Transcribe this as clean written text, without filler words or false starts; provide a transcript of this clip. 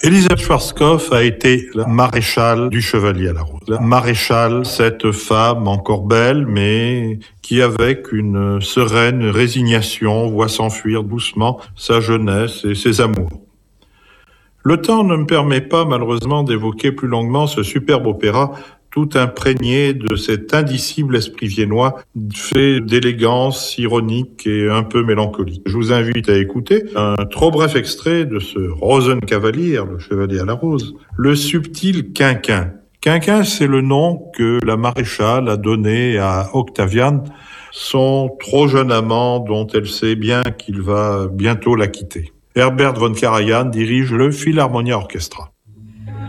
Elisabeth Schwarzkopf a été la maréchale du Chevalier à la Rose. La maréchale, cette femme encore belle, mais qui avec une sereine résignation voit s'enfuir doucement sa jeunesse et ses amours. Le temps ne me permet pas malheureusement d'évoquer plus longuement ce superbe opéra tout imprégné de cet indicible esprit viennois, fait d'élégance ironique et un peu mélancolique. Je vous invite à écouter un trop bref extrait de ce Rosenkavalier, le Chevalier à la Rose, le subtil Quinquin. Quinquin, c'est le nom que la maréchale a donné à Octavian, son trop jeune amant dont elle sait bien qu'il va bientôt la quitter. Herbert von Karajan dirige le Philharmonia Orchestra.